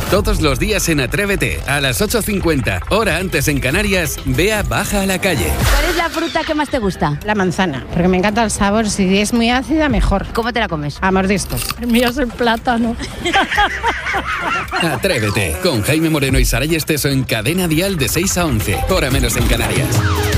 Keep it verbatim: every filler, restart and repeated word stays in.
Todos los días en Atrévete, a las ocho cincuenta, hora antes en Canarias, Bea baja a la calle. ¿Cuál es la fruta que más te gusta? La manzana, porque me encanta el sabor. Si es muy ácida, mejor. ¿Cómo te la comes? A mordiscos. El mío es el plátano. Atrévete, con Jaime Moreno y Saray Esteso en Cadena Dial de seis a once, hora menos en Canarias.